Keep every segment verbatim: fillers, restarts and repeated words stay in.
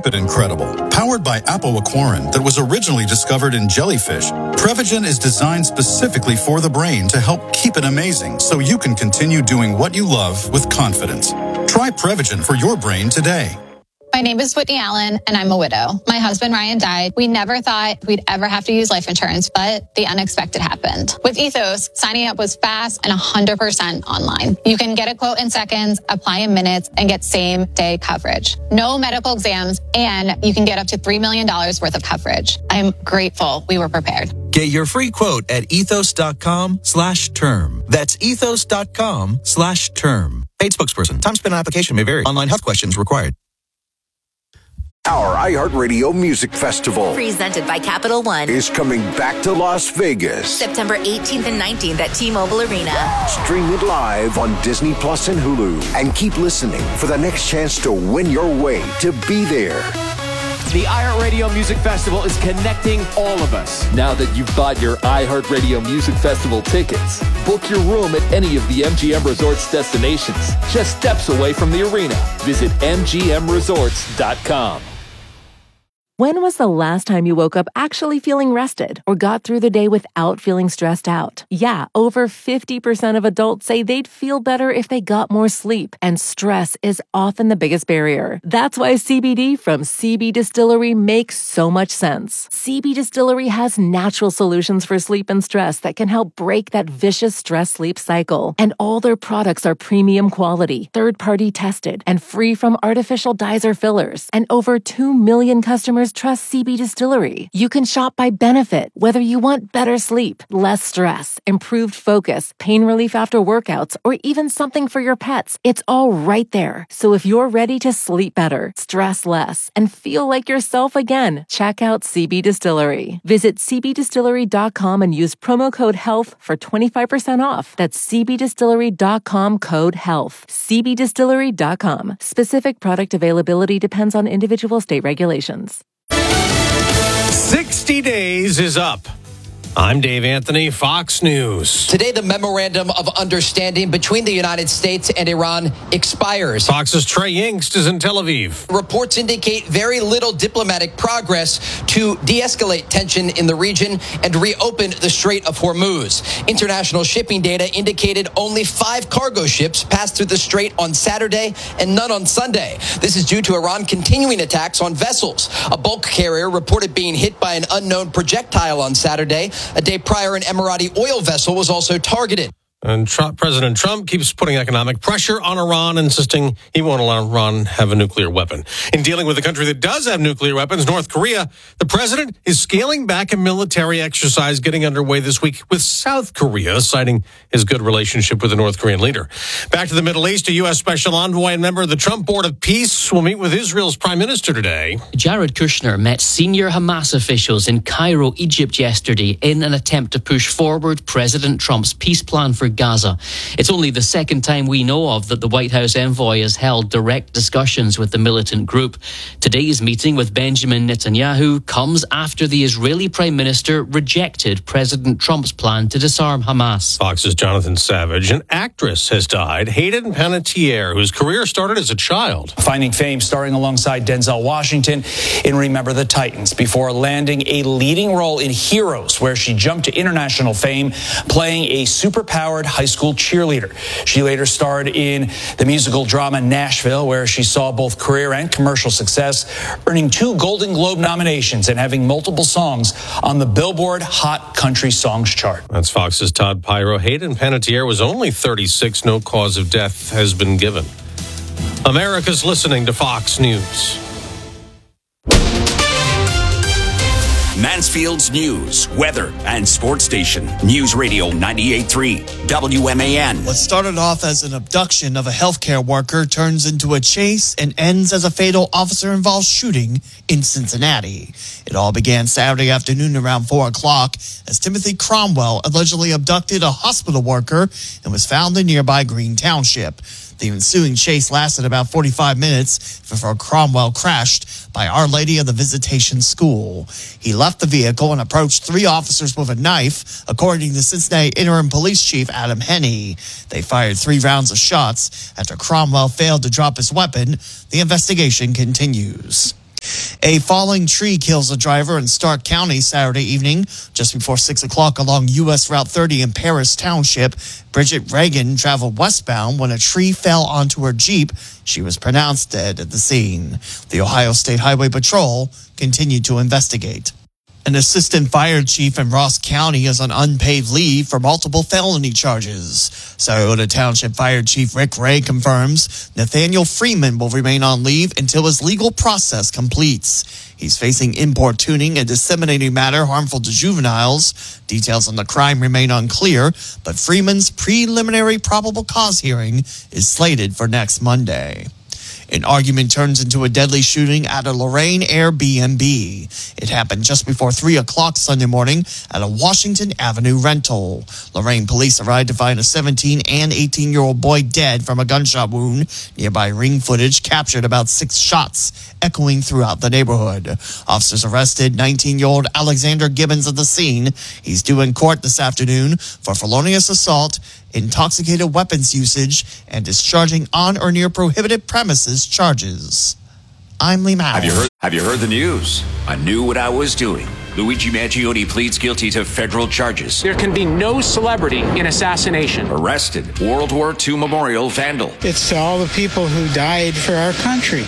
keep it incredible. Powered by apoaquarin that was originally discovered in jellyfish, Prevagen is designed specifically for the brain to help keep it amazing so you can continue doing what you love with confidence. Try Prevagen for your brain today. My name is Whitney Allen, and I'm a widow. My husband, Ryan, died. We never thought we'd ever have to use life insurance, but the unexpected happened. With Ethos, signing up was fast and one hundred percent online. You can get a quote in seconds, apply in minutes, and get same-day coverage. No medical exams, and you can get up to three million dollars worth of coverage. I'm grateful we were prepared. Get your free quote at ethos.com slash term. That's ethos.com slash term. Paid spokesperson. Time spent on application may vary. Online health questions required. Our iHeartRadio Music Festival, presented by Capital One, is coming back to Las Vegas. September eighteenth and nineteenth at T-Mobile Arena. Stream it live on Disney Plus and Hulu. And keep listening for the next chance to win your way to be there. The iHeartRadio Music Festival is connecting all of us. Now that you've bought your iHeartRadio Music Festival tickets, book your room at any of the M G M Resorts destinations, just steps away from the arena. Visit M G M resorts dot com. When was the last time you woke up actually feeling rested or got through the day without feeling stressed out? Yeah, over fifty percent of adults say they'd feel better if they got more sleep, and stress is often the biggest barrier. That's why C B D from C B Distillery makes so much sense. C B Distillery has natural solutions for sleep and stress that can help break that vicious stress-sleep cycle. And all their products are premium quality, third-party tested, and free from artificial dyes or fillers. And over two million customers trust C B Distillery. You can shop by benefit, whether you want better sleep, less stress, improved focus, pain relief after workouts, or even something for your pets. It's all right there. So if you're ready to sleep better, stress less, and feel like yourself again, check out C B Distillery. Visit c b distillery dot com and use promo code HEALTH for twenty-five percent off. That's c b distillery dot com code HEALTH. c b distillery dot com. Specific product availability depends on individual state regulations. sixty days is up. I'm Dave Anthony, Fox News. Today, the Memorandum of Understanding between the United States and Iran expires. Fox's Trey Yingst is in Tel Aviv. Reports indicate very little diplomatic progress to de-escalate tension in the region and reopen the Strait of Hormuz. International shipping data indicated only five cargo ships passed through the strait on Saturday and none on Sunday. This is due to Iran continuing attacks on vessels. A bulk carrier reported being hit by an unknown projectile on Saturday. A day prior, an Emirati oil vessel was also targeted. And Trump, President Trump keeps putting economic pressure on Iran, insisting he won't allow Iran have a nuclear weapon. In dealing with a country that does have nuclear weapons, North Korea, the president is scaling back a military exercise getting underway this week with South Korea, citing his good relationship with the North Korean leader. Back to the Middle East, a U S special envoy and member of the Trump Board of Peace will meet with Israel's prime minister today. Jared Kushner met senior Hamas officials in Cairo, Egypt yesterday in an attempt to push forward President Trump's peace plan for Gaza. It's only the second time we know of that the White House envoy has held direct discussions with the militant group. Today's meeting with Benjamin Netanyahu comes after the Israeli Prime Minister rejected President Trump's plan to disarm Hamas. Fox's Jonathan Savage. An actress has died, Hayden Panettiere, whose career started as a child. Finding fame starring alongside Denzel Washington in Remember the Titans before landing a leading role in Heroes, where she jumped to international fame playing a superpowered high school cheerleader. She later starred in the musical drama Nashville, where she saw both career and commercial success, earning two Golden Globe nominations and having multiple songs on the Billboard Hot Country Songs chart. That's Fox's Todd Pyro. Hayden Panettiere was only thirty-six. No cause of death has been given. America's listening to Fox News. Mansfield's news, weather, and sports station. News Radio ninety-eight point three, W M A N. What started off as an abduction of a healthcare worker turns into a chase and ends as a fatal officer-involved shooting in Cincinnati. It all began Saturday afternoon around four o'clock as Timothy Cromwell allegedly abducted a hospital worker and was found in nearby Green Township. The ensuing chase lasted about forty-five minutes before Cromwell crashed by Our Lady of the Visitation School. He left the vehicle and approached three officers with a knife, according to Cincinnati Interim Police Chief Adam Henney. They fired three rounds of shots after Cromwell failed to drop his weapon. The investigation continues. A falling tree kills a driver in Stark County Saturday evening, just before six o'clock along U S Route thirty in Paris Township. Bridget Reagan traveled westbound when a tree fell onto her Jeep. She was pronounced dead at the scene. The Ohio State Highway Patrol continued to investigate. An assistant fire chief in Ross County is on unpaid leave for multiple felony charges. Sarasota Township Fire Chief Rick Ray confirms Nathaniel Freeman will remain on leave until his legal process completes. He's facing importuning and disseminating matter harmful to juveniles. Details on the crime remain unclear, but Freeman's preliminary probable cause hearing is slated for next Monday. An argument turns into a deadly shooting at a Lorain Airbnb. It happened just before three o'clock Sunday morning at a Washington Avenue rental. Lorain police arrived to find a seventeen and eighteen-year-old boy dead from a gunshot wound. Nearby ring footage captured about six shots echoing throughout the neighborhood. Officers arrested nineteen-year-old Alexander Gibbons at the scene. He's due in court this afternoon for felonious assault, intoxicated weapons usage, and discharging on or near prohibited premises charges. I'm Lee Mao. Have you heard? Have you heard the news? I knew what I was doing. Luigi Mangione pleads guilty to federal charges. There can be no celebrity in assassination. Arrested. World War Two memorial vandal. It's to all the people who died for our country.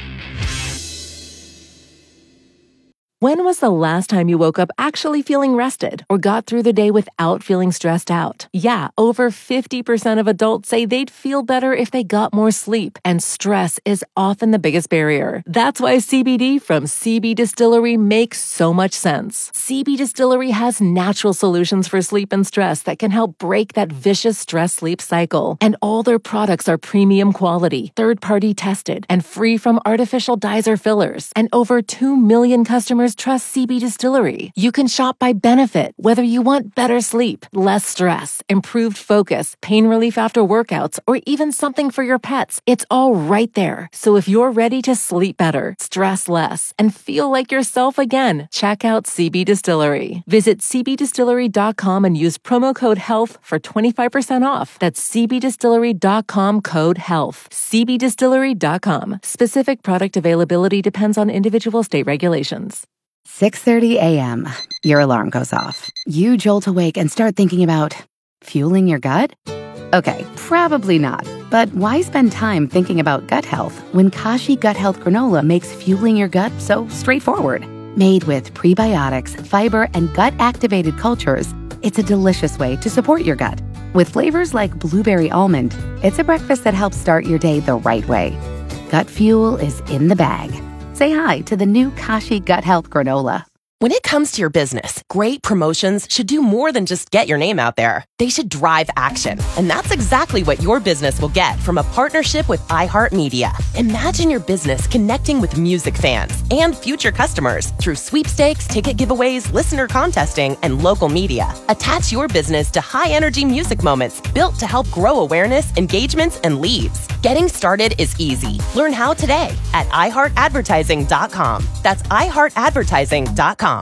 When was the last time you woke up actually feeling rested or got through the day without feeling stressed out? Yeah, over fifty percent of adults say they'd feel better if they got more sleep, and stress is often the biggest barrier. That's why C B D from C B Distillery makes so much sense. C B Distillery has natural solutions for sleep and stress that can help break that vicious stress-sleep cycle. And all their products are premium quality, third-party tested, and free from artificial dyes or fillers. And over two million customers trust C B Distillery. You can shop by benefit, whether you want better sleep, less stress, improved focus, pain relief after workouts, or even something for your pets. It's all right there. So if you're ready to sleep better, stress less, and feel like yourself again, check out C B Distillery. Visit c b distillery dot com and use promo code HEALTH for twenty-five percent off. That's c b distillery dot com code HEALTH. c b distillery dot com. Specific product availability depends on individual state regulations. six thirty a.m. Your alarm goes off. You jolt awake and start thinking about fueling your gut? Okay, probably not. But why spend time thinking about gut health when Kashi Gut Health Granola makes fueling your gut so straightforward? Made with prebiotics, fiber, and gut-activated cultures, it's a delicious way to support your gut. With flavors like blueberry almond, it's a breakfast that helps start your day the right way. Gut fuel is in the bag. Say hi to the new Kashi Gut Health Granola. When it comes to your business, great promotions should do more than just get your name out there. They should drive action. And that's exactly what your business will get from a partnership with iHeartMedia. Imagine your business connecting with music fans and future customers through sweepstakes, ticket giveaways, listener contesting, and local media. Attach your business to high-energy music moments built to help grow awareness, engagements, and leads. Getting started is easy. Learn how today at i heart advertising dot com. That's i heart advertising dot com.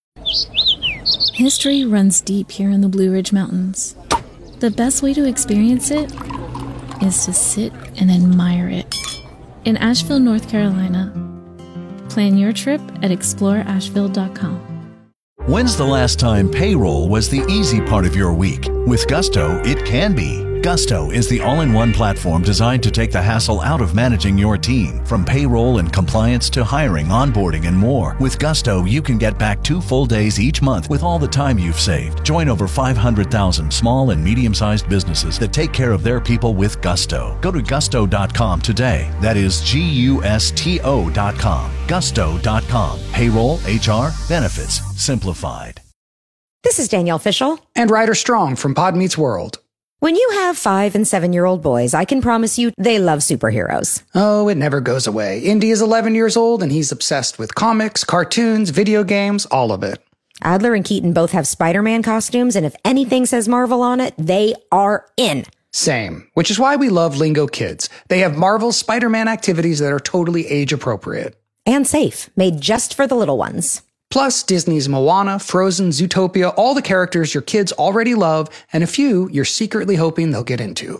History runs deep here in the Blue Ridge Mountains. The best way to experience it is to sit and admire it. In Asheville, North Carolina. Plan your trip at explore asheville dot com. When's the last time payroll was the easy part of your week? With Gusto, it can be. Gusto is the all-in-one platform designed to take the hassle out of managing your team. From payroll and compliance to hiring, onboarding, and more. With Gusto, you can get back two full days each month with all the time you've saved. Join over five hundred thousand small and medium-sized businesses that take care of their people with Gusto. Go to gusto dot com today. That is G U S T O dot com. gusto dot com. Payroll, H R, benefits, simplified. This is Danielle Fishel. And Ryder Strong from Pod Meets World. When you have five and seven-year-old boys, I can promise you they love superheroes. Oh, it never goes away. Indy is eleven years old, and he's obsessed with comics, cartoons, video games, all of it. Adler and Keaton both have Spider-Man costumes, and if anything says Marvel on it, they are in. Same, which is why we love Lingo Kids. They have Marvel's Spider-Man activities that are totally age-appropriate. And safe, made just for the little ones. Plus, Disney's Moana, Frozen, Zootopia, all the characters your kids already love, and a few you're secretly hoping they'll get into.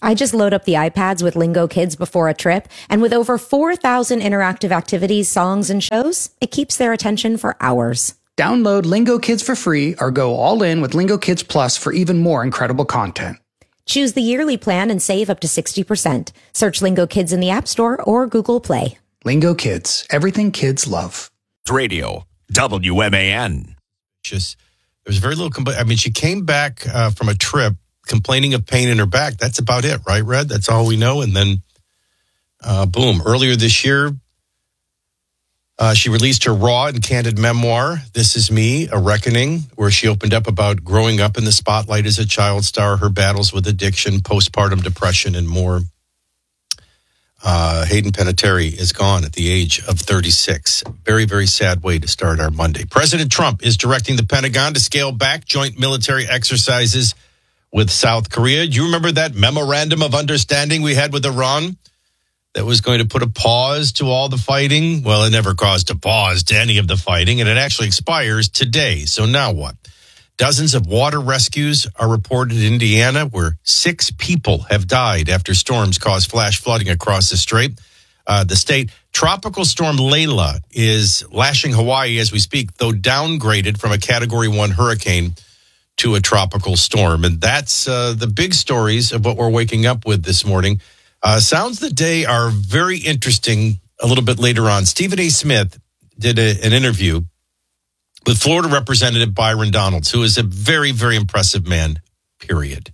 I just load up the iPads with Lingo Kids before a trip, and with over four thousand interactive activities, songs, and shows, it keeps their attention for hours. Download Lingo Kids for free or go all in with Lingo Kids Plus for even more incredible content. Choose the yearly plan and save up to sixty percent. Search Lingo Kids in the App Store or Google Play. Lingo Kids, everything kids love. Radio, W M A N. Just, there's very little, compl- I mean, she came back uh, from a trip complaining of pain in her back. That's about it, right, Red? That's all we know. And then, uh, boom, earlier this year, uh, she released her raw and candid memoir, This Is Me, A Reckoning, where she opened up about growing up in the spotlight as a child star, her battles with addiction, postpartum depression, and more. Uh, Hayden Panettiere is gone at the age of thirty-six. Very, very sad way to start our Monday. President Trump is directing the Pentagon to scale back joint military exercises with South Korea. Do you remember that memorandum of understanding we had with Iran that was going to put a pause to all the fighting? Well, it never caused a pause to any of the fighting, and it actually expires today. So now what? Dozens of water rescues are reported in Indiana, where six people have died after storms caused flash flooding across the strait. Uh, the state tropical storm Layla is lashing Hawaii as we speak, though downgraded from a Category one hurricane to a tropical storm. And that's uh, the big stories of what we're waking up with this morning. Uh, sounds of the day are very interesting a little bit later on. Stephen A. Smith did a, an interview with Florida Representative Byron Donalds, who is a very, very impressive man, period.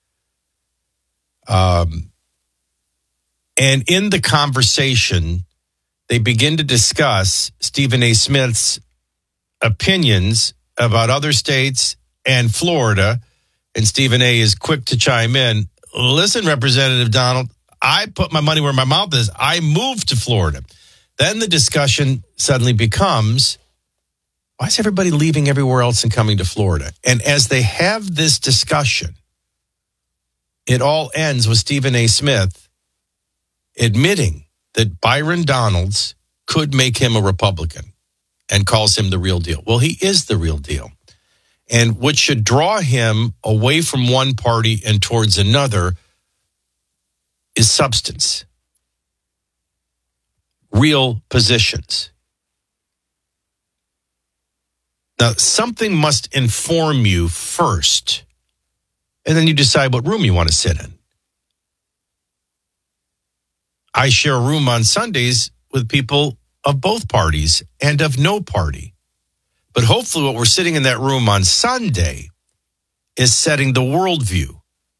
Um, and in the conversation, they begin to discuss Stephen A. Smith's opinions about other states and Florida, and Stephen A. is quick to chime in. Listen, Representative Donald, I put my money where my mouth is. I moved to Florida. Then the discussion suddenly becomes, why is everybody leaving everywhere else and coming to Florida? And as they have this discussion, it all ends with Stephen A. Smith admitting that Byron Donalds could make him a Republican and calls him the real deal. Well, he is the real deal. And what should draw him away from one party and towards another is substance, real positions. Now, something must inform you first, and then you decide what room you want to sit in. I share a room on Sundays with people of both parties and of no party. But hopefully what we're sitting in that room on Sunday is setting the worldview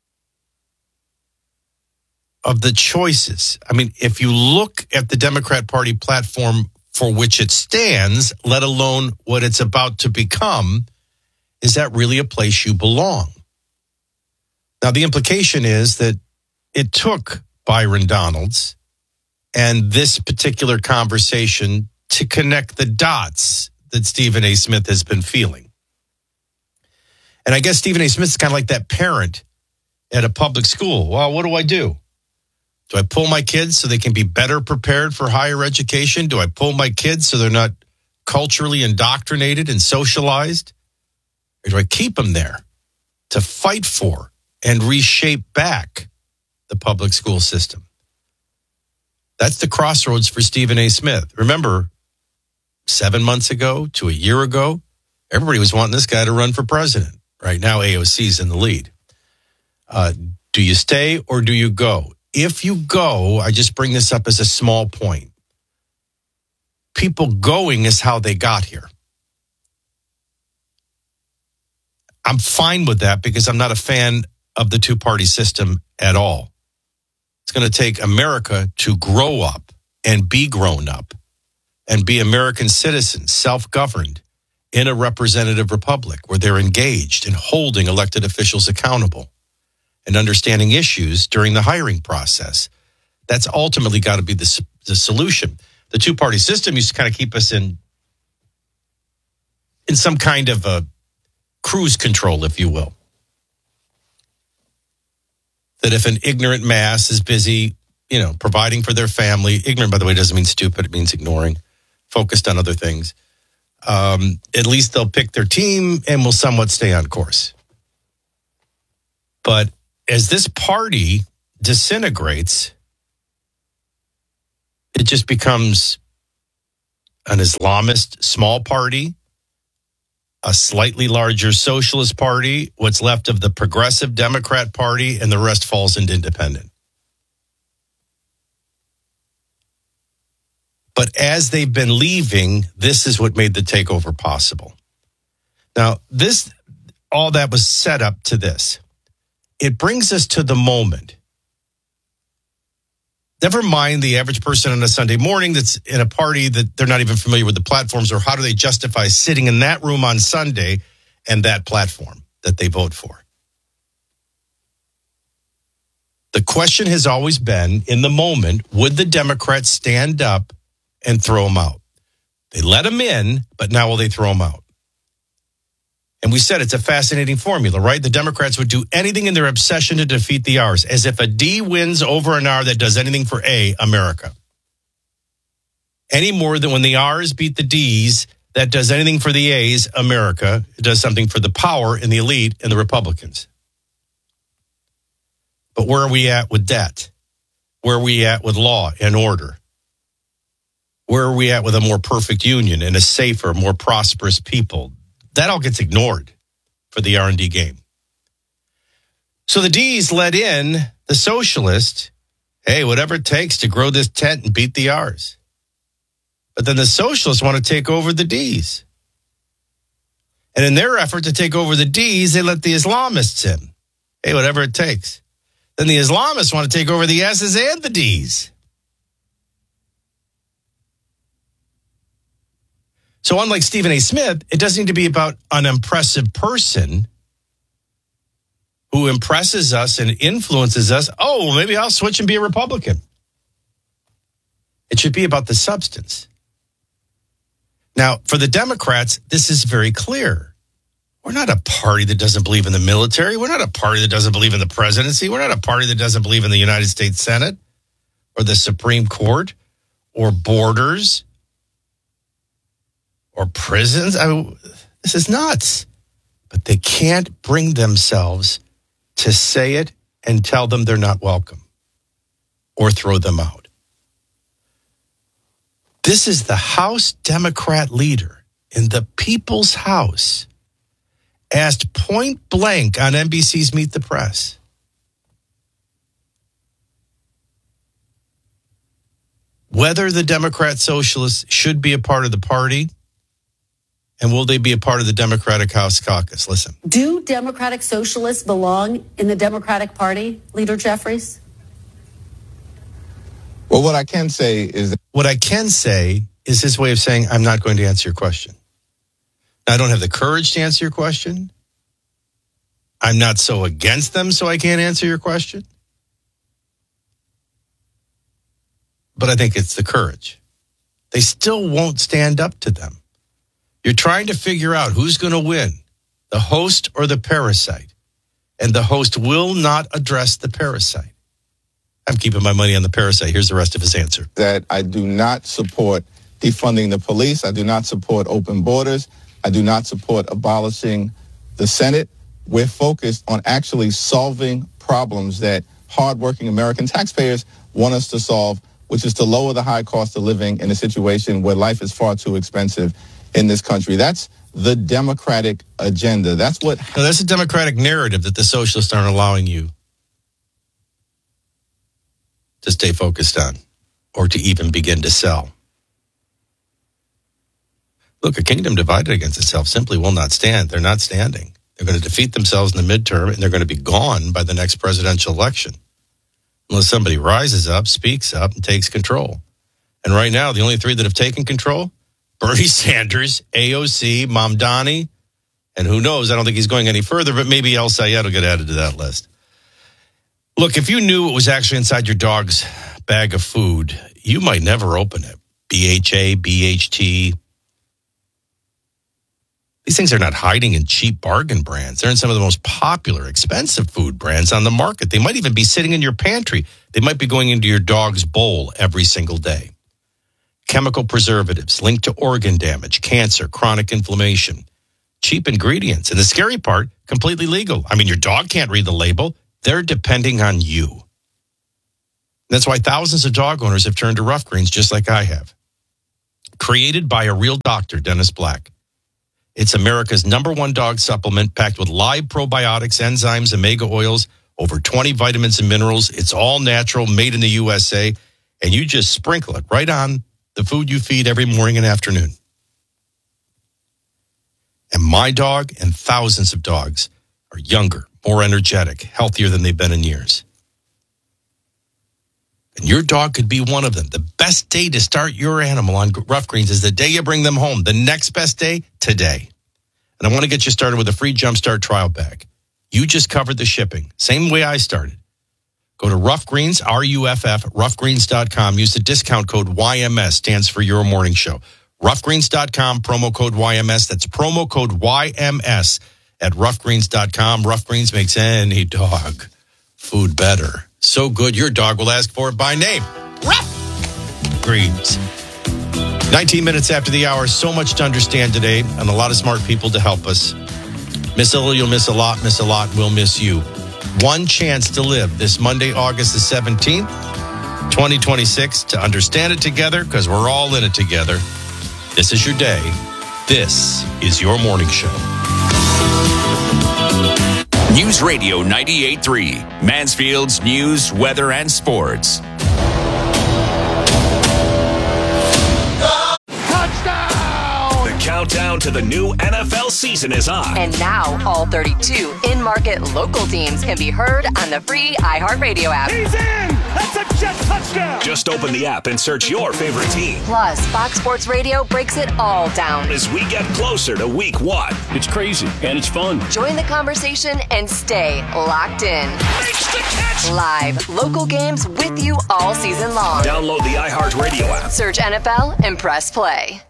of the choices. I mean, if you look at the Democrat Party platform for which it stands, let alone what it's about to become, is that really a place you belong? Now, the implication is that it took Byron Donalds and this particular conversation to connect the dots that Stephen A. Smith has been feeling. And I guess Stephen A. Smith is kind of like that parent at a public school. Well, what do I do? Do I pull my kids so they can be better prepared for higher education? Do I pull my kids so they're not culturally indoctrinated and socialized? Or do I keep them there to fight for and reshape back the public school system? That's the crossroads for Stephen A. Smith. Remember, seven months ago to a year ago, everybody was wanting this guy to run for president. Right now, A O C's in the lead. Uh, do you stay or do you go? If you go, I just bring this up as a small point. People going is how they got here. I'm fine with that because I'm not a fan of the two-party system at all. It's going to take America to grow up and be grown up and be American citizens, self-governed in a representative republic where they're engaged in holding elected officials accountable and understanding issues during the hiring process. That's ultimately got to be the, the solution. The two-party system used to kind of keep us in, in some kind of a cruise control, if you will. That if an ignorant mass is busy, you know, providing for their family, ignorant, by the way, doesn't mean stupid, it means ignoring, focused on other things, um, at least they'll pick their team and will somewhat stay on course. But as this party disintegrates, it just becomes an Islamist small party, a slightly larger socialist party, what's left of the progressive Democrat Party, and the rest falls into independent. But as they've been leaving, this is what made the takeover possible. Now, this, all that was set up to this. It brings us to the moment. Never mind the average person on a Sunday morning that's in a party that they're not even familiar with the platforms, or how do they justify sitting in that room on Sunday and that platform that they vote for. The question has always been, in the moment, would the Democrats stand up and throw them out? They let them in, but now will they throw them out? And we said it's a fascinating formula, right? The Democrats would do anything in their obsession to defeat the R's, as if a D wins over an R that does anything for A, America. Any more than when the R's beat the D's, that does anything for the A's, America. It does something for the power and the elite and the Republicans. But where are we at with debt? Where are we at with law and order? Where are we at with a more perfect union and a safer, more prosperous people? That all gets ignored for the R and D game. So the D's let in the socialist, hey, whatever it takes to grow this tent and beat the R's. But then the socialists want to take over the D's. And in their effort to take over the D's, they let the Islamists in. Hey, whatever it takes. Then the Islamists want to take over the S's and the D's. So unlike Stephen A. Smith, it doesn't need to be about an impressive person who impresses us and influences us. Oh, well, maybe I'll switch and be a Republican. It should be about the substance. Now, for the Democrats, this is very clear. We're not a party that doesn't believe in the military. We're not a party that doesn't believe in the presidency. We're not a party that doesn't believe in the United States Senate or the Supreme Court or borders or prisons. I mean, this is nuts. But they can't bring themselves to say it and tell them they're not welcome or throw them out. This is the House Democrat leader in the People's House asked point blank on N B C's Meet the Press. Whether the Democrat Socialists should be a part of the party, and will they be a part of the Democratic House Caucus? Listen. Do Democratic Socialists belong in the Democratic Party, Leader Jeffries? Well, what I can say is that what I can say is his way of saying, I'm not going to answer your question. Now, I don't have the courage to answer your question. I'm not so against them, so I can't answer your question. But I think it's the courage. They still won't stand up to them. You're trying to figure out who's going to win, the host or the parasite. And the host will not address the parasite. I'm keeping my money on the parasite. Here's the rest of his answer. That I do not support defunding the police. I do not support open borders. I do not support abolishing the Senate. We're focused on actually solving problems that hardworking American taxpayers want us to solve, which is to lower the high cost of living in a situation where life is far too expensive in this country. That's the Democratic agenda. That's what... No, that's a Democratic narrative that the socialists aren't allowing you to stay focused on or to even begin to sell. Look, a kingdom divided against itself simply will not stand. They're not standing. They're going to defeat themselves in the midterm, and they're going to be gone by the next presidential election unless somebody rises up, speaks up, and takes control. And right now, the only three that have taken control, Bernie Sanders, A O C, Mamdani, and who knows, I don't think he's going any further, but maybe El Sayed will get added to that list. Look, if you knew what was actually inside your dog's bag of food, you might never open it. B H A, B H T. These things are not hiding in cheap bargain brands. They're in some of the most popular, expensive food brands on the market. They might even be sitting in your pantry. They might be going into your dog's bowl every single day. Chemical preservatives linked to organ damage, cancer, chronic inflammation. Cheap ingredients. And the scary part, completely legal. I mean, your dog can't read the label. They're depending on you. That's why thousands of dog owners have turned to Rough Greens just like I have. Created by a real doctor, Dennis Black. It's America's number one dog supplement packed with live probiotics, enzymes, omega oils, over twenty vitamins and minerals. It's all natural, made in the U S A, and you just sprinkle it right on the food you feed every morning and afternoon. And my dog and thousands of dogs are younger, more energetic, healthier than they've been in years. And your dog could be one of them. The best day to start your animal on Rough Greens is the day you bring them home. The next best day, today. And I want to get you started with a free Jumpstart trial bag. You just covered the shipping. Same way I started. Go to Rough Greens, R U F F, rough greens dot com. Use the discount code Y M S, stands for Your Morning Show. rough greens dot com, promo code Y M S. That's promo code Y M S at rough greens dot com. Rough Greens makes any dog food better. So good, your dog will ask for it by name. Rough Greens. nineteen minutes after the hour, so much to understand today, and a lot of smart people to help us. Miss a little, you'll miss a lot. Miss a lot, we'll miss you. One chance to live this Monday, August the seventeenth, twenty twenty-six, to understand it together, because we're all in it together. This is your day. This is your morning show. News Radio ninety-eight point three, Mansfield's news, weather, and sports. Touchdown! The countdown to the new N F L season is on. And now, all thirty-two in-market local teams can be heard on the free iHeartRadio app. He's in! That's a jet touchdown! Just open the app and search your favorite team. Plus, Fox Sports Radio breaks it all down as we get closer to week one. It's crazy and it's fun. Join the conversation and stay locked in. Makes the catch! Live, local games with you all season long. Download the iHeartRadio app. Search N F L and press play.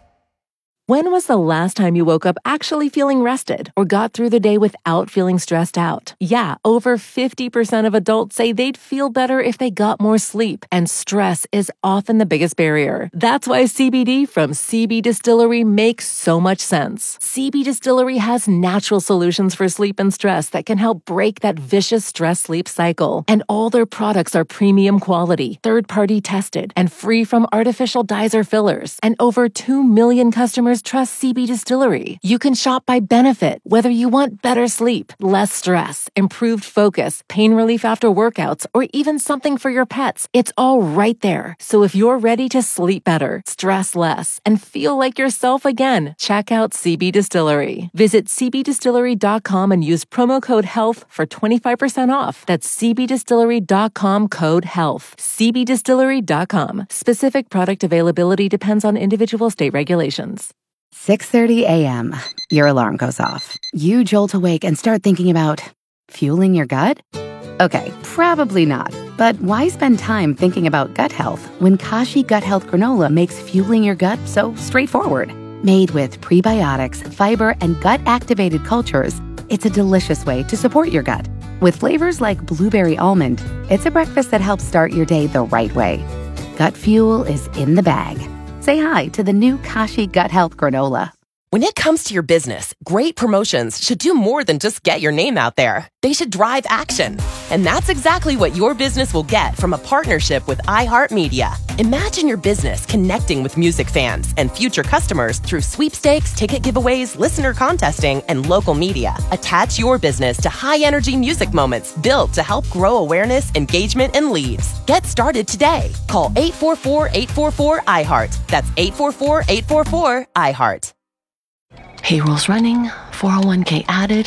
When was the last time you woke up actually feeling rested or got through the day without feeling stressed out? Yeah, over fifty percent of adults say they'd feel better if they got more sleep, and stress is often the biggest barrier. That's why C B D from C B Distillery makes so much sense. C B Distillery has natural solutions for sleep and stress that can help break that vicious stress-sleep cycle. And all their products are premium quality, third-party tested, and free from artificial dyes or fillers. And over two million customers trust C B Distillery. You can shop by benefit, whether you want better sleep, less stress, improved focus, pain relief after workouts, or even something for your pets. It's all right there. So if you're ready to sleep better, stress less, and feel like yourself again, check out C B Distillery. Visit c b distillery dot com and use promo code HEALTH for twenty-five percent off. That's c b distillery dot com, code HEALTH. c b distillery dot com. Specific product availability depends on individual state regulations. six thirty a.m. Your alarm goes off. You jolt awake and start thinking about fueling your gut? Okay, probably not. But why spend time thinking about gut health when Kashi Gut Health Granola makes fueling your gut so straightforward? Made with prebiotics, fiber, and gut-activated cultures, it's a delicious way to support your gut. With flavors like blueberry almond, it's a breakfast that helps start your day the right way. Gut fuel is in the bag. Say hi to the new Kashi Gut Health Granola. When it comes to your business, great promotions should do more than just get your name out there. They should drive action. And that's exactly what your business will get from a partnership with iHeartMedia. Imagine your business connecting with music fans and future customers through sweepstakes, ticket giveaways, listener contesting, and local media. Attach your business to high-energy music moments built to help grow awareness, engagement, and leads. Get started today. Call eight four four, eight four four, I heart. That's eight four four, eight four four, I heart. Payroll's running, four oh one k added.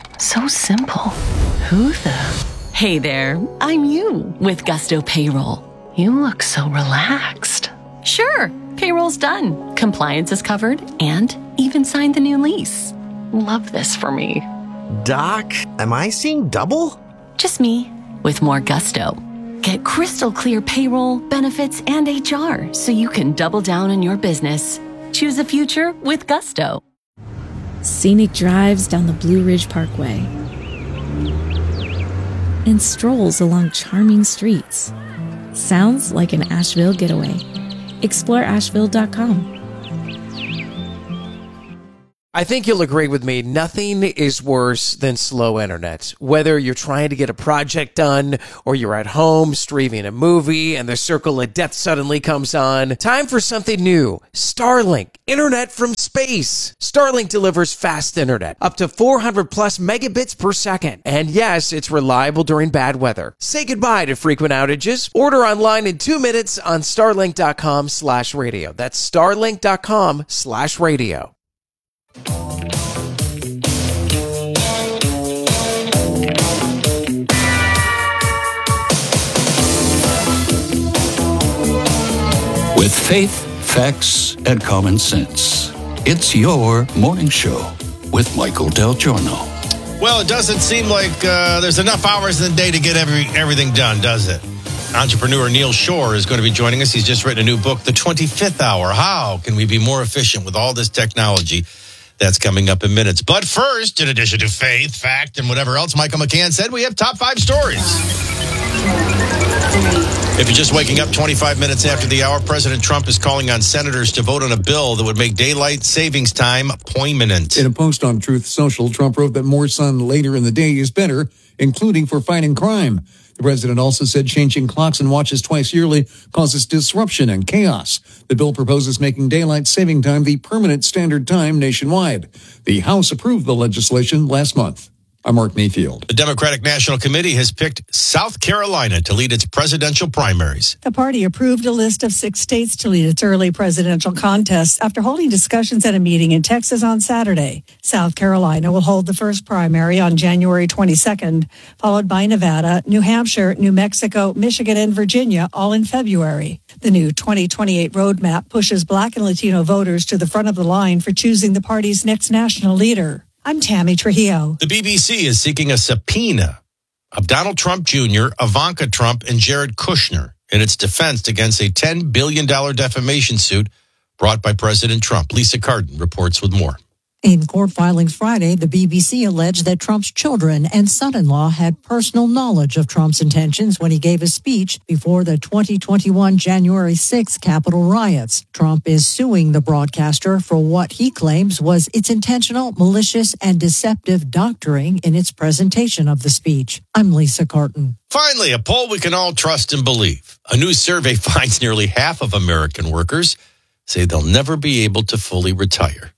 So simple. Who the? Hey there, I'm you with Gusto Payroll. You look so relaxed. Sure, payroll's done. Compliance is covered and even signed the new lease. Love this for me. Doc, am I seeing double? Just me with more gusto. Get crystal clear payroll, benefits, and H R so you can double down on your business. Choose a future with Gusto. Scenic drives down the Blue Ridge Parkway and strolls along charming streets. Sounds like an Asheville getaway. explore asheville dot com. I think you'll agree with me. Nothing is worse than slow internet. Whether you're trying to get a project done or you're at home streaming a movie and the circle of death suddenly comes on. Time for something new. Starlink. Internet from space. Starlink delivers fast internet. Up to four hundred plus megabits per second. And yes, it's reliable during bad weather. Say goodbye to frequent outages. Order online in two minutes on starlink.com slash radio. That's starlink.com slash radio. With faith, facts, and common sense, it's your morning show with Michael Del Giorno. Well, it doesn't seem like uh, there's enough hours in the day to get every everything done, does it? Entrepreneur Neil Shore is going to be joining us. He's just written a new book, The twenty-fifth Hour. How can we be more efficient with all this technology? That's coming up in minutes. But first, in addition to faith, fact, and whatever else Michael McCann said, we have top five stories. If you're just waking up twenty-five minutes after the hour, President Trump is calling on senators to vote on a bill that would make daylight savings time permanent. In a post on Truth Social, Trump wrote that more sun later in the day is better, including for fighting crime. The president also said changing clocks and watches twice yearly causes disruption and chaos. The bill proposes making daylight saving time the permanent standard time nationwide. The House approved the legislation last month. I'm Mark Mayfield. The Democratic National Committee has picked South Carolina to lead its presidential primaries. The party approved a list of six states to lead its early presidential contests after holding discussions at a meeting in Texas on Saturday. South Carolina will hold the first primary on January twenty-second, followed by Nevada, New Hampshire, New Mexico, Michigan, and Virginia, all in February. The new twenty twenty-eight roadmap pushes Black and Latino voters to the front of the line for choosing the party's next national leader. I'm Tammy Trujillo. The B B C is seeking a subpoena of Donald Trump Junior, Ivanka Trump, and Jared Kushner in its defense against a ten billion dollars defamation suit brought by President Trump. Lisa Carden reports with more. In court filings Friday, the B B C alleged that Trump's children and son-in-law had personal knowledge of Trump's intentions when he gave a speech before the twenty twenty-one January sixth Capitol riots. Trump is suing the broadcaster for what he claims was its intentional, malicious, and deceptive doctoring in its presentation of the speech. I'm Lisa Carton. Finally, a poll we can all trust and believe. A new survey finds nearly half of American workers say they'll never be able to fully retire.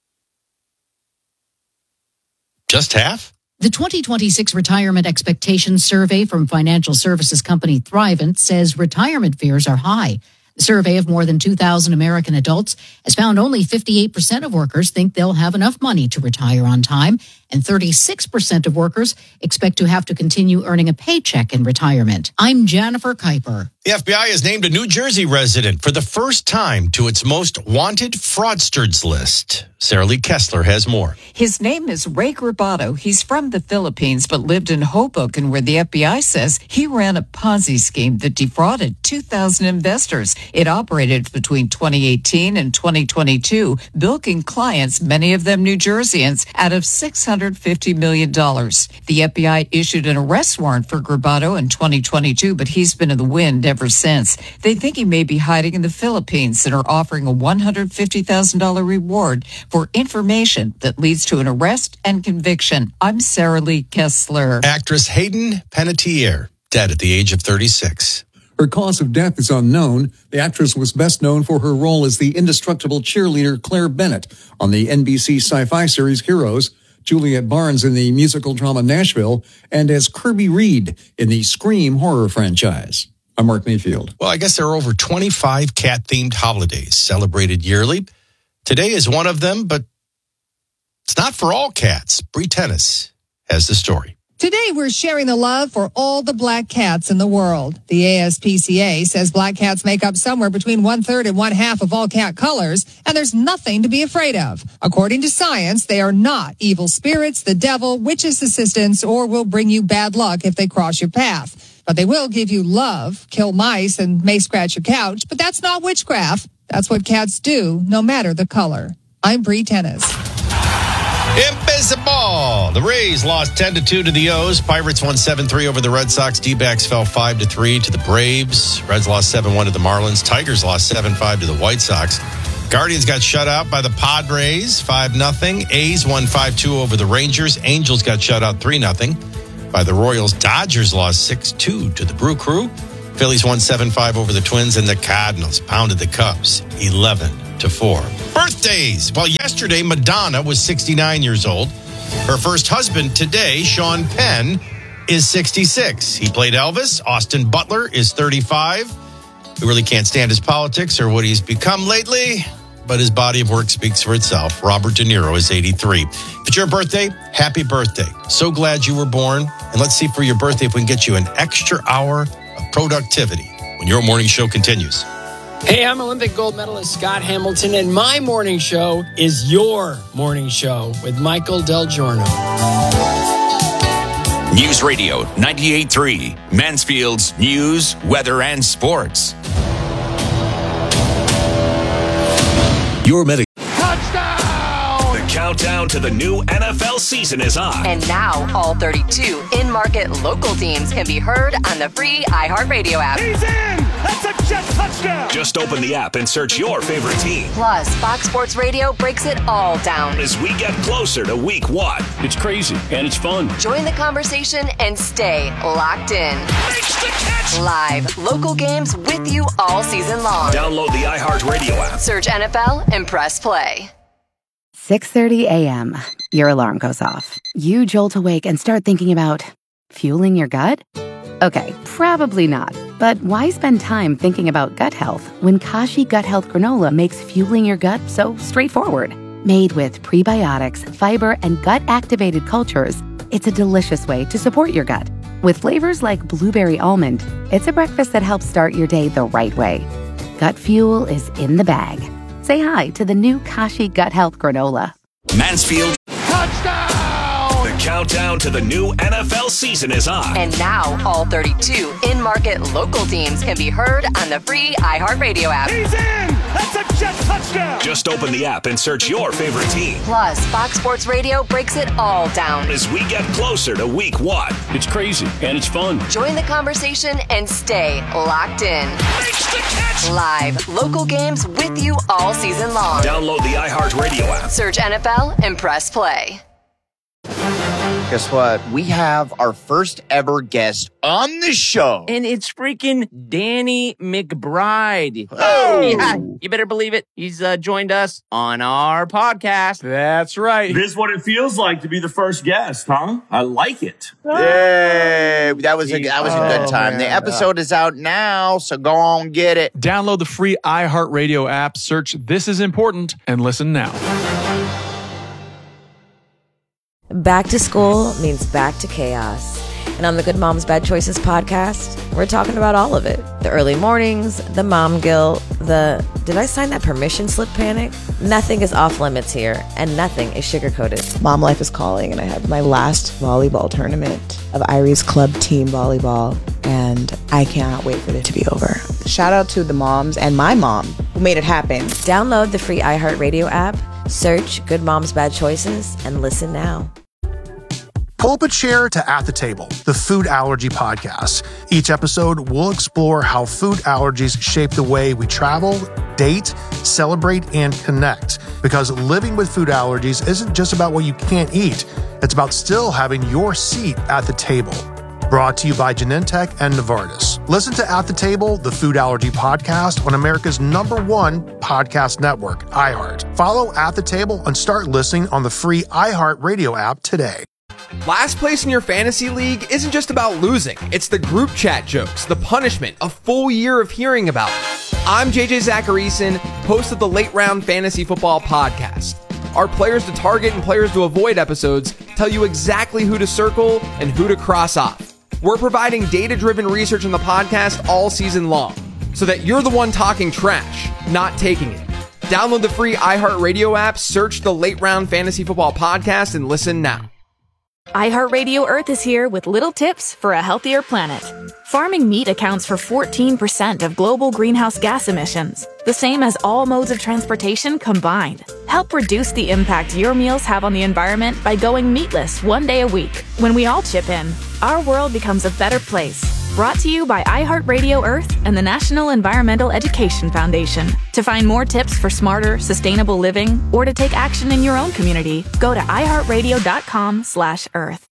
Just half? The twenty twenty-six Retirement Expectations Survey from financial services company Thrivent says retirement fears are high. The survey of more than two thousand American adults has found only fifty-eight percent of workers think they'll have enough money to retire on time, and thirty-six percent of workers expect to have to continue earning a paycheck in retirement. I'm Jennifer Kuiper. The F B I has named a New Jersey resident for the first time to its most wanted fraudsters list. Sarah Lee Kessler has more. His name is Ray Grabado. He's from the Philippines, but lived in Hoboken, where the F B I says he ran a Ponzi scheme that defrauded two thousand investors. It operated between twenty eighteen and twenty twenty-two, bilking clients, many of them New Jerseyans, out of six hundred fifty million dollars. The F B I issued an arrest warrant for Grabado in twenty twenty-two, but he's been in the wind ever since. They think he may be hiding in the Philippines and are offering a one hundred fifty thousand dollars reward for information that leads to an arrest and conviction. I'm Sarah Lee Kessler. Actress Hayden Panettiere, dead at the age of thirty-six. Her cause of death is unknown. The actress was best known for her role as the indestructible cheerleader Claire Bennett on the N B C sci-fi series Heroes, Juliet Barnes in the musical drama Nashville, and as Kirby Reed in the Scream horror franchise. I'm Mark Mayfield. Well, I guess there are over twenty-five cat-themed holidays celebrated yearly. Today is one of them, but it's not for all cats. Bree Tennis has the story. Today, we're sharing the love for all the black cats in the world. The A S P C A says black cats make up somewhere between one-third and one-half of all cat colors, and there's nothing to be afraid of. According to science, they are not evil spirits, the devil, witches' assistants, or will bring you bad luck if they cross your path. But they will give you love, kill mice, and may scratch your couch, but that's not witchcraft. That's what cats do, no matter the color. I'm Bree Tennis. Invisible. The Rays lost ten to two to the O's. Pirates won seven three over the Red Sox. D-backs fell five to three to the Braves. Reds lost seven one to the Marlins. Tigers lost seven five to the White Sox. Guardians got shut out by the Padres, five nothing. A's won five two over the Rangers. Angels got shut out three nothing by the Royals. Dodgers lost six two to the Brew Crew. Phillies won seven five over the Twins, and the Cardinals pounded the Cubs eleven to four. Birthdays. Well, yesterday, Madonna was sixty-nine years old. Her first husband today, Sean Penn, is sixty-six. He played Elvis. Austin Butler is thirty-five. We really can't stand his politics or what he's become lately, but his body of work speaks for itself. Robert De Niro is eighty-three. If it's your birthday, happy birthday. So glad you were born. And let's see for your birthday if we can get you an extra hour of productivity when your morning show continues. Hey, I'm Olympic gold medalist Scott Hamilton, and my morning show is your morning show with Michael Del Giorno. News Radio ninety-eight point three, Mansfield's news, weather, and sports. Your medic. Touchdown! The countdown to the new N F L season is on. And now all thirty-two in-market local teams can be heard on the free iHeartRadio app. He's in! That's a jet touchdown! Just open the app and search your favorite team. Plus, Fox Sports Radio breaks it all down as we get closer to week one. It's crazy and it's fun. Join the conversation and stay locked in. Makes the catch! Live local games with you all season long. Download the iHeartRadio app. Search N F L and press play. six thirty a.m. Your alarm goes off. You jolt awake and start thinking about fueling your gut? Okay, probably not. But why spend time thinking about gut health when Kashi Gut Health Granola makes fueling your gut so straightforward? Made with prebiotics, fiber, and gut-activated cultures, it's a delicious way to support your gut. With flavors like blueberry almond, it's a breakfast that helps start your day the right way. Gut fuel is in the bag. Say hi to the new Kashi Gut Health Granola. Mansfield. Touchdown! The countdown to the new N F L season is on. And now all thirty-two in-market local teams can be heard on the free iHeartRadio app. He's in! That's a jet touchdown! Just open the app and search your favorite team. Plus, Fox Sports Radio breaks it all down as we get closer to week one. It's crazy and it's fun. Join the conversation and stay locked in. Makes the catch! Live local games with you all season long. Download the iHeartRadio app. Search N F L and press play. Guess what? We have our first ever guest on the show. And it's freaking Danny McBride. Oh! Yeah, you better believe it. He's uh, joined us on our podcast. That's right. This is what it feels like to be the first guest, huh? I like it. Yay! That was a, that was a good time. Oh, the man. episode is out now, so go on, get it. Download the free iHeartRadio app, search This Is Important, and listen now. Back to school means back to chaos. And on the Good Moms Bad Choices podcast, we're talking about all of it. The early mornings, the mom guilt, the did I sign that permission slip panic? Nothing is off limits here, and nothing is sugar-coated. Mom life is calling, and I have my last volleyball tournament of Irie's club team volleyball, and I cannot wait for it to be over. Shout out to the moms and my mom who made it happen. Download the free iHeartRadio app, search Good Moms Bad Choices, and listen now. Pull up a chair to At the Table, the food allergy podcast. Each episode, we'll explore how food allergies shape the way we travel, date, celebrate, and connect. Because living with food allergies isn't just about what you can't eat. It's about still having your seat at the table. Brought to you by Genentech and Novartis. Listen to At the Table, the food allergy podcast on America's number one podcast network, iHeart. Follow At the Table and start listening on the free iHeartRadio app today. Last place in your fantasy league isn't just about losing. It's the group chat jokes, the punishment, a full year of hearing about it. I'm J J Zacharyson, host of the Late Round Fantasy Football Podcast. Our players to target and players to avoid episodes tell you exactly who to circle and who to cross off. We're providing data-driven research in the podcast all season long, so that you're the one talking trash, not taking it. Download the free iHeartRadio app, search the Late Round Fantasy Football Podcast, and listen now. iHeartRadio Earth is here with little tips for a healthier planet. Farming meat accounts for fourteen percent of global greenhouse gas emissions, the same as all modes of transportation combined. Help reduce the impact your meals have on the environment by going meatless one day a week. When we all chip in, our world becomes a better place. Brought to you by iHeartRadio Earth and the National Environmental Education Foundation. To find more tips for smarter, sustainable living or to take action in your own community, go to iHeartRadio.com slash earth.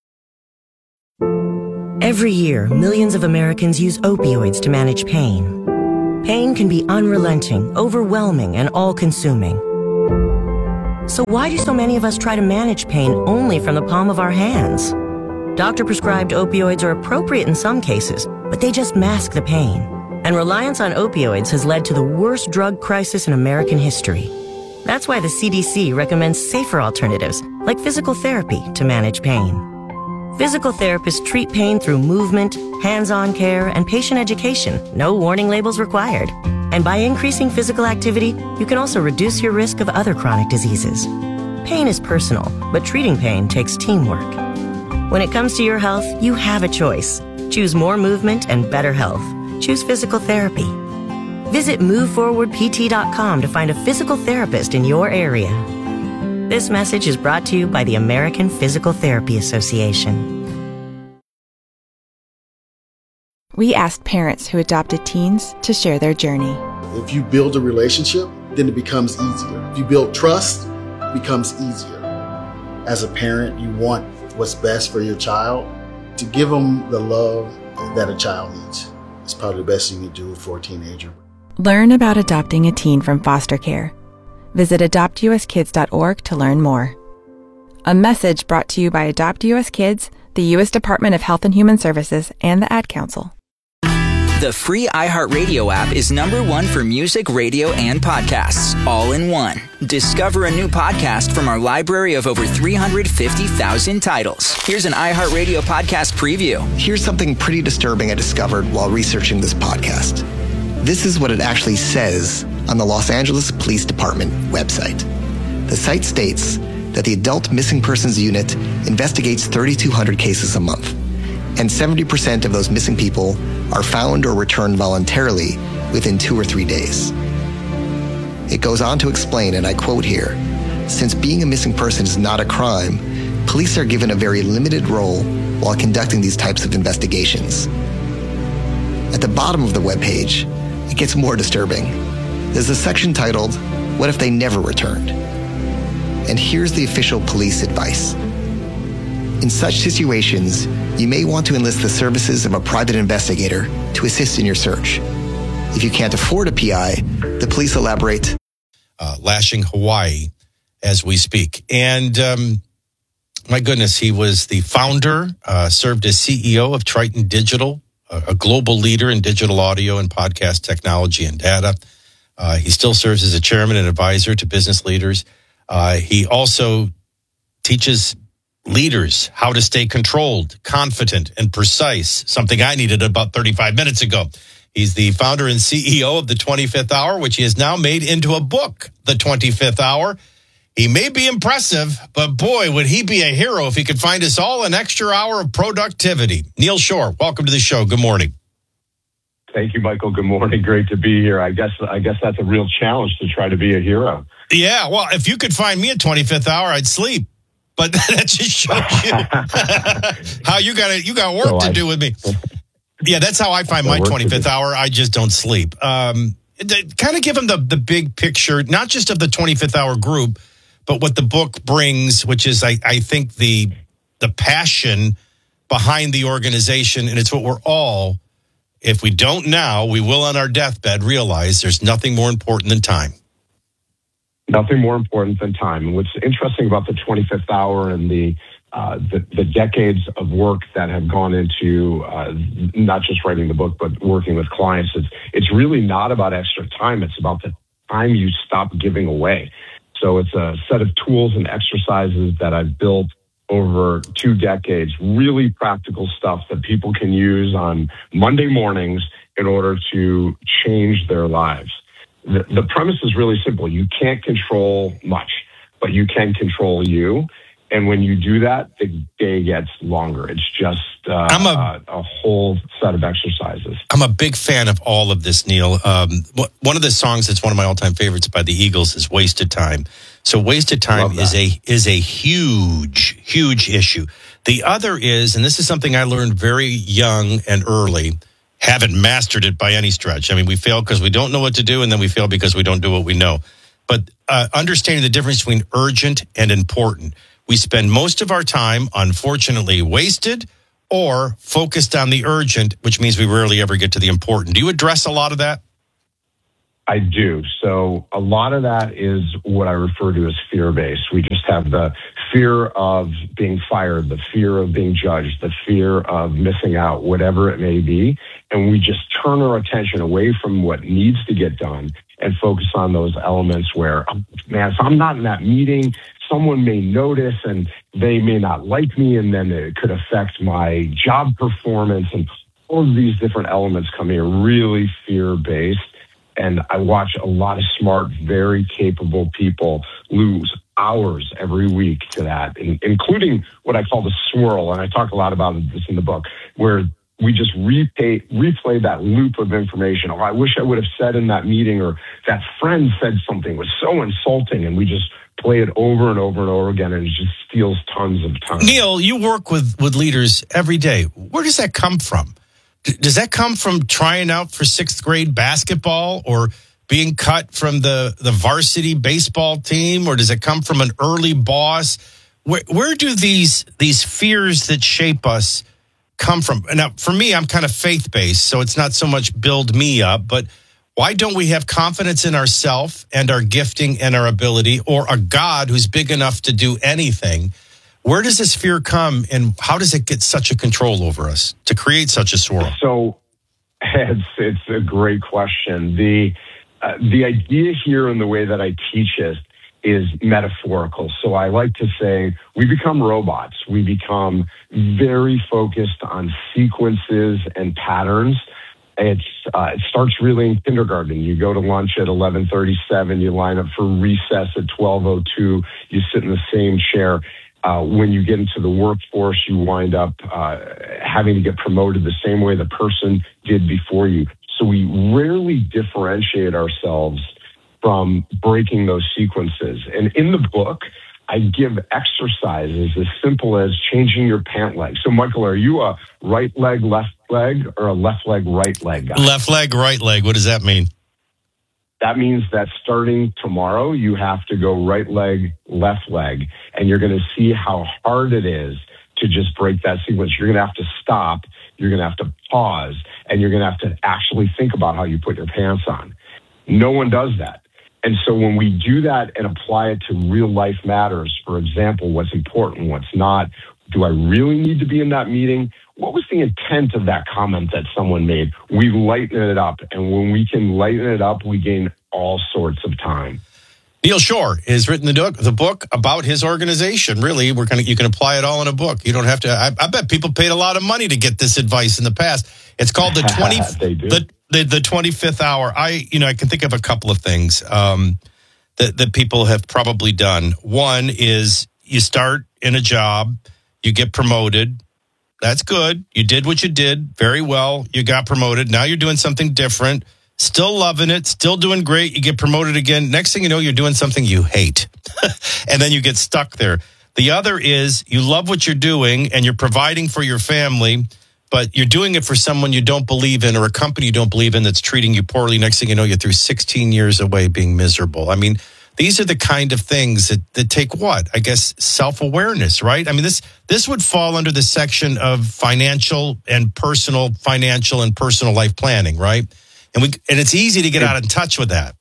Every year, millions of Americans use opioids to manage pain. Pain can be unrelenting, overwhelming, and all-consuming. So why do so many of us try to manage pain only from the palm of our hands? Doctor-prescribed opioids are appropriate in some cases, but they just mask the pain. And reliance on opioids has led to the worst drug crisis in American history. That's why the C D C recommends safer alternatives, like physical therapy, to manage pain. Physical therapists treat pain through movement, hands-on care, and patient education. No warning labels required. And by increasing physical activity, you can also reduce your risk of other chronic diseases. Pain is personal, but treating pain takes teamwork. When it comes to your health, you have a choice. Choose more movement and better health. Choose physical therapy. Visit move forward p t dot com to find a physical therapist in your area. This message is brought to you by the American Physical Therapy Association. We asked parents who adopted teens to share their journey. If you build a relationship, then it becomes easier. If you build trust, it becomes easier. As a parent, you want what's best for your child. To give them the love that a child needs is probably the best thing you do for a teenager. Learn about adopting a teen from foster care. Visit adopt u s kids dot org to learn more. A message brought to you by Adopt U S Kids, the U S Department of Health and Human Services, and the Ad Council. The free iHeartRadio app is number one for music, radio, and podcasts, all in one. Discover a new podcast from our library of over three hundred fifty thousand titles. Here's an iHeartRadio podcast preview. Here's something pretty disturbing I discovered while researching this podcast. This is what it actually says on the Los Angeles Police Department website. The site states that the Adult Missing Persons Unit investigates thirty-two hundred cases a month, and seventy percent of those missing people are found or returned voluntarily within two or three days. It goes on to explain, and I quote here, since being a missing person is not a crime, police are given a very limited role while conducting these types of investigations. At the bottom of the webpage, it gets more disturbing. There's a section titled, What If They Never Returned? And here's the official police advice. In such situations, you may want to enlist the services of a private investigator to assist in your search. If you can't afford a P I, the police elaborate. Uh, lashing Hawaii as we speak. And um, my goodness, he was the founder, uh, served as C E O of Triton Digital, a, a global leader in digital audio and podcast technology and data. Uh, he still serves as a chairman and advisor to business leaders. Uh, he also teaches leaders how to stay controlled, confident, and precise, something I needed about thirty-five minutes ago. He's the founder and C E O of the twenty-fifth Hour, which he has now made into a book, The twenty-fifth Hour. He may be impressive, but boy, would he be a hero if he could find us all an extra hour of productivity. Neil Shore, welcome to the show. Good morning. Thank you, Michael. Good morning. Great to be here. I guess I guess that's a real challenge to try to be a hero. Yeah, well, if you could find me at twenty-fifth Hour, I'd sleep. But that just shows you how you got you got work so to I, do with me. Yeah, that's how I find my twenty-fifth hour. I just don't sleep. Um, kind of give them the, the big picture, not just of the twenty-fifth Hour group, but what the book brings, which is, I, I think, the the passion behind the organization. And it's what we're all, if we don't now, we will on our deathbed realize there's nothing more important than time. Nothing more important than time. And what's interesting about the twenty-fifth Hour and the uh, the, the decades of work that have gone into uh, not just writing the book, but working with clients, it's, it's really not about extra time. It's about the time you stop giving away. So it's a set of tools and exercises that I've built over two decades, really practical stuff that people can use on Monday mornings in order to change their lives. The, the premise is really simple. You can't control much, but you can control you. And when you do that, the day gets longer. It's just uh, I'm a, a, a whole set of exercises. I'm a big fan of all of this, Neil. Um, one of the songs that's one of my all-time favorites by the Eagles is Wasted Time. So Wasted Time is a is a huge, huge issue. The other is, and this is something I learned very young and early, haven't mastered it by any stretch. I mean, we fail because we don't know what to do, and then we fail because we don't do what we know. But uh, understanding the difference between urgent and important. We spend most of our time, unfortunately, wasted or focused on the urgent, which means we rarely ever get to the important. Do you address a lot of that? I do. So a lot of that is what I refer to as fear-based. We just have the fear of being fired, the fear of being judged, the fear of missing out, whatever it may be. And we just turn our attention away from what needs to get done and focus on those elements where, oh, man, if I'm not in that meeting, someone may notice and they may not like me, and then it could affect my job performance. And all of these different elements come here really fear-based. And I watch a lot of smart, very capable people lose hours every week to that, including what I call the swirl. And I talk a lot about this in the book, where we just replay, replay that loop of information. Oh, I wish I would have said in that meeting, or that friend said something was so insulting. And we just play it over and over and over again, and it just steals tons of time. Neil, you work with, with leaders every day. Where does that come from? Does that come from trying out for sixth grade basketball, or being cut from the, the varsity baseball team? Or does it come from an early boss? Where, where do these these fears that shape us come from? Now, for me, I'm kind of faith-based, so it's not so much build me up, but why don't we have confidence in ourselves and our gifting and our ability, or a God who's big enough to do anything? Where does this fear come, and how does it get such a control over us to create such a swirl? So it's, it's a great question. The, uh, the idea here and the way that I teach it is metaphorical. So I like to say we become robots. We become very focused on sequences and patterns. It's, uh, it starts really in kindergarten. You go to lunch at eleven thirty-seven. You line up for recess at twelve oh two. You sit in the same chair. Uh, when you get into the workforce, you wind up uh, having to get promoted the same way the person did before you. So we rarely differentiate ourselves from breaking those sequences. And in the book, I give exercises as simple as changing your pant leg. So, Michael, are you a right leg, left leg, or a left leg, right leg guy? Left leg, right leg. What does that mean? That means that starting tomorrow, you have to go right leg, left leg, and you're going to see how hard it is to just break that sequence. You're going to have to stop, you're going to have to pause, and you're going to have to actually think about how you put your pants on. No one does that. And so when we do that and apply it to real life matters, for example, what's important, what's not, do I really need to be in that meeting? What was the intent of that comment that someone made? We lighten it up. And when we can lighten it up, we gain all sorts of time. Neil Shore has written the book, the book about his organization. Really, we're gonna you can apply it all in a book. You don't have to. I, I bet people paid a lot of money to get this advice in the past. It's called the twenty the, the the twenty-fifth hour. I you know I can think of a couple of things um, that that people have probably done. One is you start in a job, you get promoted. That's good. You did what you did very well. You got promoted. Now you're doing something different. Still loving it, still doing great. You get promoted again. Next thing you know, you're doing something you hate. And then you get stuck there. The other is you love what you're doing and you're providing for your family, but you're doing it for someone you don't believe in, or a company you don't believe in that's treating you poorly. Next thing you know, you're through sixteen years away being miserable. I mean, these are the kind of things that, that take what? I guess self-awareness, right? I mean, this this would fall under the section of financial and personal, financial and personal life planning, right? And we and it's easy to get out of touch with that.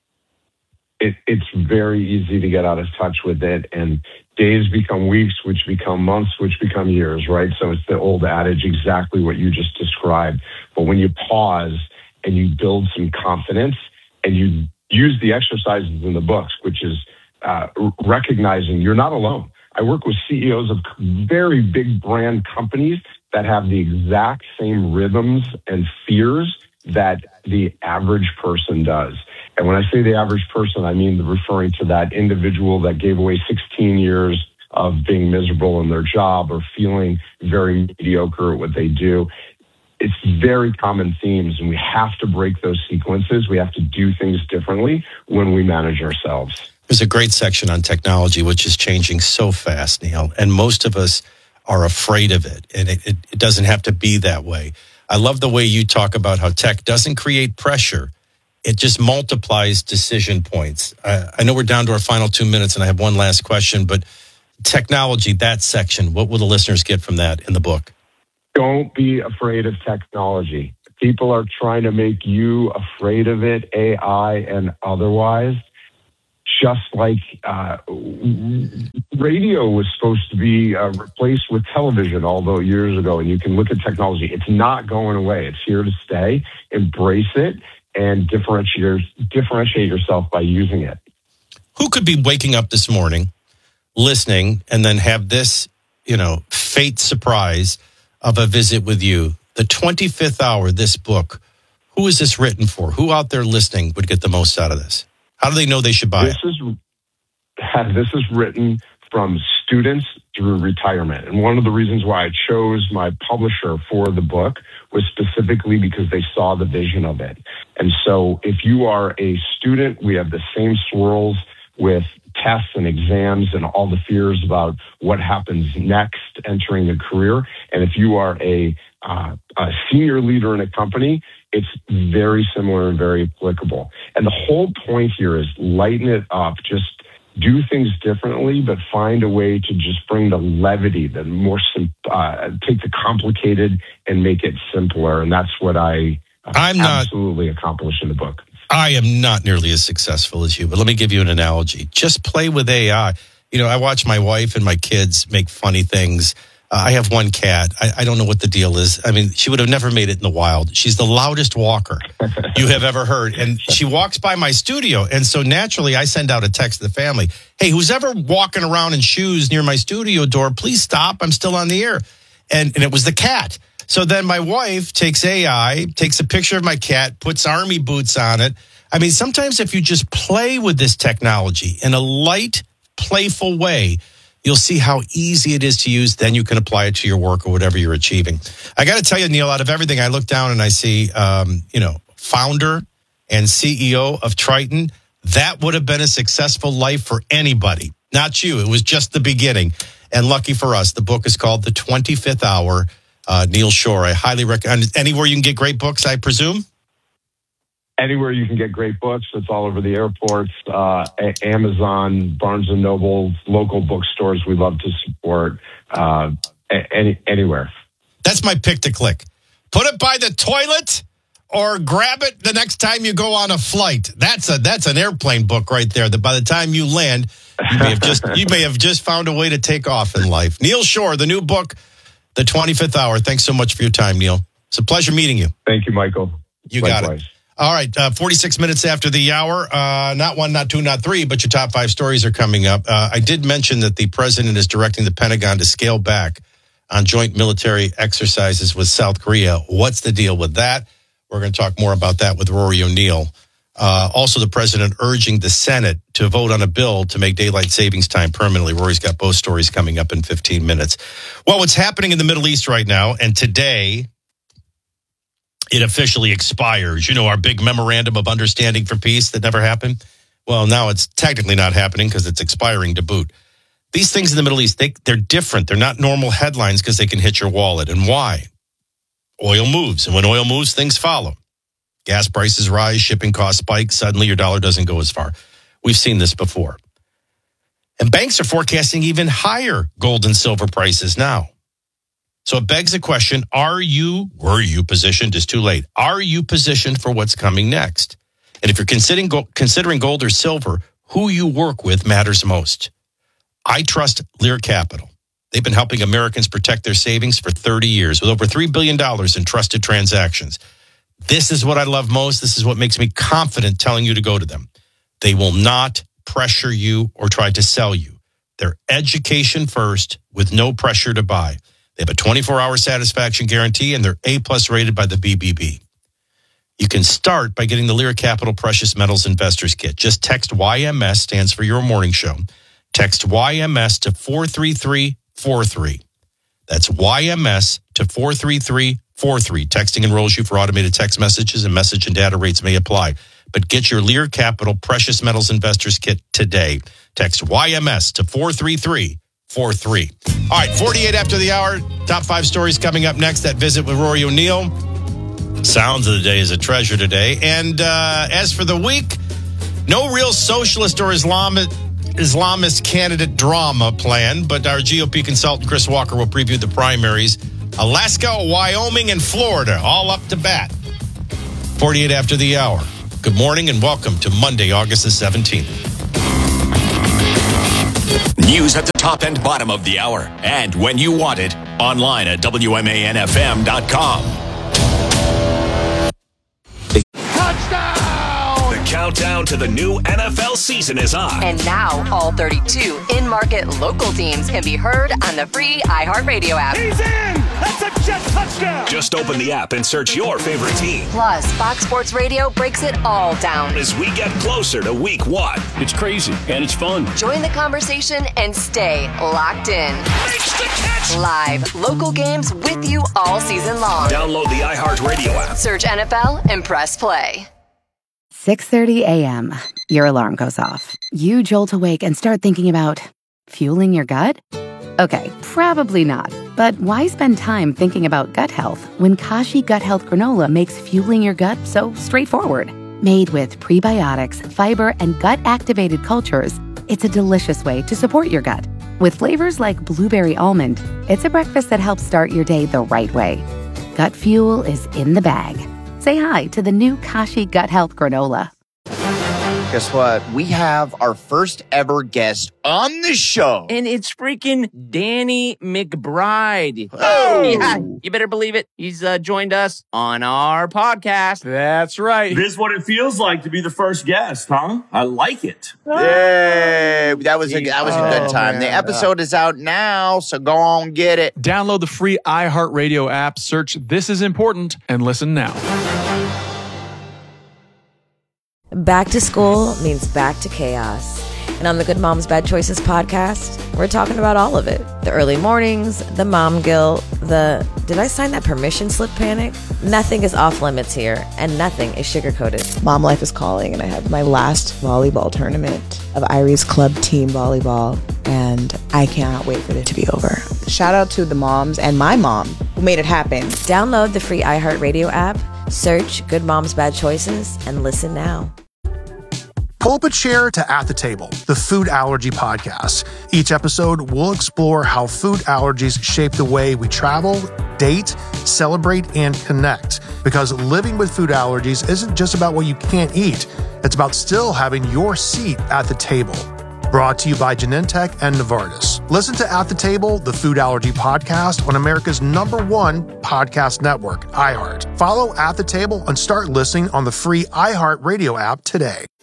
It, it's very easy to get out of touch with it. And days become weeks, which become months, which become years, right? So it's the old adage, exactly what you just described. But when you pause and you build some confidence and you use the exercises in the books, which is uh, recognizing you're not alone. I work with C E Os of very big brand companies that have the exact same rhythms and fears that the average person does. And when I say the average person, I mean referring to that individual that gave away sixteen years of being miserable in their job or feeling very mediocre at what they do. It's very common themes, and we have to break those sequences. We have to do things differently when we manage ourselves. There's a great section on technology, which is changing so fast, Neil, and most of us are afraid of it, and it, it, it doesn't have to be that way. I love the way you talk about how tech doesn't create pressure. It just multiplies decision points. I, I know we're down to our final two minutes, and I have one last question, but technology, that section, what will the listeners get from that in the book? Don't be afraid of technology. People are trying to make you afraid of it, A I and otherwise. Just like uh, radio was supposed to be uh, replaced with television all those years ago, and you can look at technology. It's not going away. It's here to stay. Embrace it and differentiate, differentiate yourself by using it. Who could be waking up this morning, listening, and then have this, you know, fate surprise of a visit with you? The twenty-fifth hour, this book, who is this written for? Who out there listening would get the most out of this? How do they know they should buy this it? Is, this is written from students through retirement. And one of the reasons why I chose my publisher for the book was specifically because they saw the vision of it. And so if you are a student, we have the same swirls with tests and exams and all the fears about what happens next entering a career. And if you are a, uh, a senior leader in a company, it's very similar and very applicable. And the whole point here is lighten it up, just do things differently, but find a way to just bring the levity, the more, uh, take the complicated and make it simpler. And that's what I uh, I'm not, absolutely accomplished in the book. I am not nearly as successful as you, but let me give you an analogy. Just play with A I. You know, I watch my wife and my kids make funny things. Uh, I have one cat. I, I don't know what the deal is. I mean, she would have never made it in the wild. She's the loudest walker you have ever heard. And she walks by my studio. And so naturally, I send out a text to the family. Hey, who's ever walking around in shoes near my studio door, please stop. I'm still on the air. And, and it was the cat. So then my wife takes A I, takes a picture of my cat, puts army boots on it. I mean, sometimes if you just play with this technology in a light, playful way, you'll see how easy it is to use. Then you can apply it to your work or whatever you're achieving. I got to tell you, Neil, out of everything, I look down and I see, um, you know, founder and C E O of Triton. That would have been a successful life for anybody, not you. It was just the beginning. And lucky for us, the book is called The twenty-fifth Hour. Uh, Neil Shore, I highly recommend. Anywhere you can get great books, I presume? Anywhere you can get great books. It's all over the airports, uh, a- Amazon, Barnes and Noble, local bookstores we love to support, uh, a- any, anywhere. That's my pick to click. Put it by the toilet or grab it the next time you go on a flight. That's a that's an airplane book right there, that by the time you land, you may have just you may have just found a way to take off in life. Neil Shore, the new book, The twenty-fifth Hour. Thanks so much for your time, Neil. It's a pleasure meeting you. Thank you, Michael. You Likewise. got it. All right, uh, forty-six minutes after the hour. Uh, not one, not two, not three, but your top five stories are coming up. Uh, I did mention that the president is directing the Pentagon to scale back on joint military exercises with South Korea. What's the deal with that? We're going to talk more about that with Rory O'Neill. Uh, also, the president urging the Senate to vote on a bill to make daylight savings time permanently. Rory's got both stories coming up in fifteen minutes. Well, what's happening in the Middle East right now, and today it officially expires. You know, our big memorandum of understanding for peace that never happened? Well, now it's technically not happening because it's expiring to boot. These things in the Middle East, they, they're different. They're not normal headlines because they can hit your wallet. And why? Oil moves. And when oil moves, things follow. Gas prices rise, shipping costs spike. Suddenly your dollar doesn't go as far. We've seen this before. And banks are forecasting even higher gold and silver prices now. So it begs the question, are you, were you positioned? It's too late. Are you positioned for what's coming next? And if you're considering considering gold or silver, who you work with matters most. I trust Lear Capital. They've been helping Americans protect their savings for thirty years with over three billion dollars in trusted transactions. This is what I love most. This is what makes me confident telling you to go to them. They will not pressure you or try to sell you. They're education first with no pressure to buy. They have a twenty-four hour satisfaction guarantee, and they're A-plus rated by the B B B. You can start by getting the Lear Capital Precious Metals Investors Kit. Just text Y M S, stands for Your Morning Show. Text Y M S to four three three four three. That's Y M S to four three three four three. Texting enrolls you for automated text messages, and message and data rates may apply. But get your Lear Capital Precious Metals Investors Kit today. Text Y M S to four three three four three. All right, forty-eight after the hour. Top five stories coming up next. That visit with Rory O'Neill. Sounds of the day is a treasure today. And uh, as for the week, no real socialist or Islamic, Islamist candidate drama planned, but our G O P consultant Chris Walker will preview the primaries. Alaska, Wyoming, and Florida all up to bat. forty-eight after the hour. Good morning and welcome to Monday, August the seventeenth. News at the top and bottom of the hour. And when you want it, online at W M A N F M dot com. Countdown to the new N F L season is on. And now all thirty-two in-market local teams can be heard on the free iHeartRadio app. He's in! That's a jet touchdown! Just open the app and search your favorite team. Plus, Fox Sports Radio breaks it all down as we get closer to week one. It's crazy and it's fun. Join the conversation and stay locked in. Makes the catch! Live, local games with you all season long. Download the iHeartRadio app. Search N F L and press play. six thirty a.m. Your alarm goes off. You jolt awake and start thinking about fueling your gut? Okay, probably not. But why spend time thinking about gut health when Kashi Gut Health Granola makes fueling your gut so straightforward? Made with prebiotics, fiber, and gut-activated cultures, it's a delicious way to support your gut. With flavors like blueberry almond, it's a breakfast that helps start your day the right way. Gut fuel is in the bag. Say hi to the new Kashi Gut Health Granola. Guess what? We have our first ever guest on the show. And it's freaking Danny McBride. Oh! Yeah, you better believe it. He's uh, joined us on our podcast. That's right. This is what it feels like to be the first guest, huh? I like it. Yay! That was a that was a good Oh, time. man. The episode is out now, so go on get it. Download the free iHeartRadio app, search This Is Important, and listen now. Back to school means back to chaos. And on the Good Moms Bad Choices podcast, we're talking about all of it. The early mornings, the mom guilt, the did I sign that permission slip panic? Nothing is off limits here, and nothing is sugarcoated. Mom life is calling, and I have my last volleyball tournament of Iris Club Team Volleyball, and I cannot wait for it to be over. Shout out to the moms and my mom who made it happen. Download the free iHeartRadio app, search Good Moms Bad Choices, and listen now. Pull up a chair to At the Table, the food allergy podcast. Each episode, we'll explore how food allergies shape the way we travel, date, celebrate, and connect. Because living with food allergies isn't just about what you can't eat. It's about still having your seat at the table. Brought to you by Genentech and Novartis. Listen to At the Table, the food allergy podcast on America's number one podcast network, iHeart. Follow At the Table and start listening on the free iHeartRadio app today.